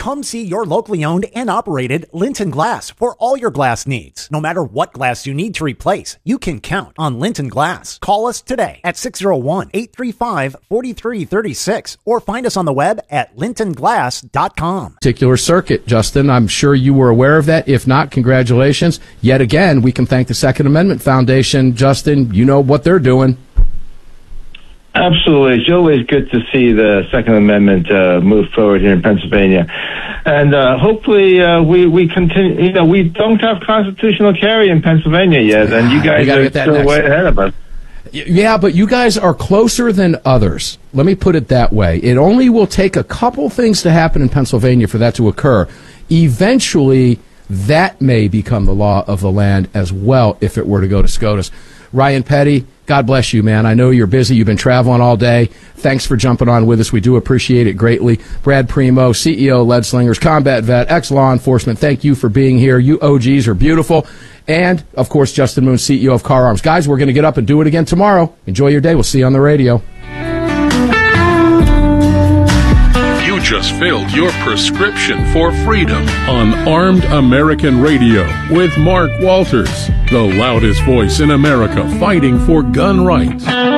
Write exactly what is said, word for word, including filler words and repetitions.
Come see your locally owned and operated Linton Glass for all your glass needs. No matter what glass you need to replace, you can count on Linton Glass. Call us today at six oh one, eight three five, four three three six or find us on the web at linton glass dot com. Particular circuit, Justin. I'm sure you were aware of that. If not, congratulations. Yet again, we can thank the Second Amendment Foundation. Justin, you know what they're doing. Absolutely. It's always good to see the Second Amendment uh, move forward here in Pennsylvania. And uh, hopefully uh, we, we continue, you know, we don't have constitutional carry in Pennsylvania yet, and you guys are still next. way ahead of us. Yeah, but you guys are closer than others. Let me put it that way. It only will take a couple things to happen in Pennsylvania for that to occur. Eventually, that may become the law of the land as well if it were to go to SCOTUS. Ryan Petty, God bless you, man. I know you're busy. You've been traveling all day. Thanks for jumping on with us. We do appreciate it greatly. Brad Primo, C E O, Lead Slingers, combat vet, ex-law enforcement, thank you for being here. You O Gs are beautiful. And, of course, Justin Moon, C E O of Car Arms. Guys, we're going to get up and do it again tomorrow. Enjoy your day. We'll see you on the radio. You just filled your prescription for freedom on Armed American Radio with Mark Walters, the loudest voice in America fighting for gun rights.